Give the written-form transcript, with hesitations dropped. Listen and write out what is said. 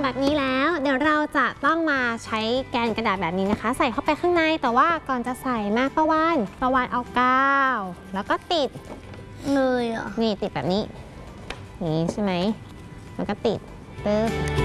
แบบนี้แล้วเดี๋ยวเราจะต้องมาใช้แกนกระดาษแบบนี้นะคะใส่เข้าไปข้างในแต่ว่าก่อนจะใส่นะประวานเอากาวแล้วก็ติดเลยอ่ะนี่ติดแบบนี้นี่ใช่ไหมแล้วก็ติดปึ๊บ